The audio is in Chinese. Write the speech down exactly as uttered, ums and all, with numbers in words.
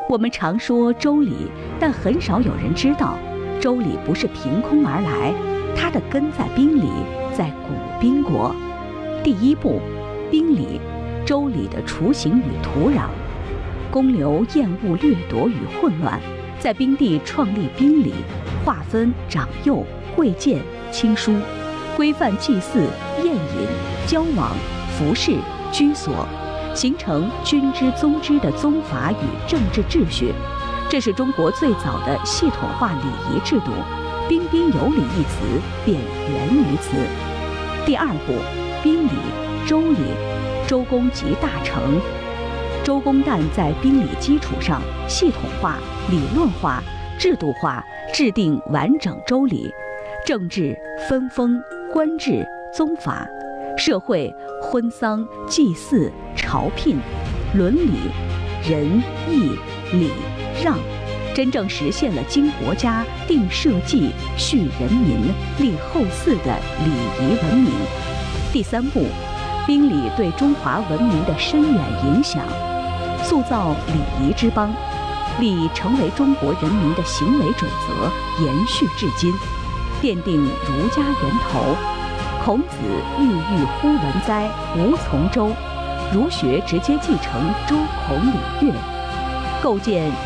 我们常说周礼，但很少有人知道，周礼不是凭空而来，它的根在宾礼，在古宾国。第一步，宾礼，周礼的雏形与土壤。公刘厌恶掠夺与混乱，在宾地创立宾礼，划分长幼、贵贱、亲疏，规范祭祀、宴饮、交往、服饰、居所，形成君之宗之的宗法与政治秩序。这是中国最早的系统化礼仪制度，彬彬有礼一词便源于此。第二步，宾礼，周礼，周公集大成。周公旦在宾礼基础上系统化、理论化、制度化，制定完整周礼。政治分封、官制、宗法；社会婚丧、祭祀、朝聘；伦理仁义礼让，真正实现了经国家定社稷、恤人民、立后嗣的礼仪文明。第三步，宾礼对中华文明的深远影响，塑造礼仪之邦，礼成为中国人民的行为准则，延续至今，奠定儒家源头。孔子郁郁乎文哉，无从周，儒学直接继承周孔礼乐，构建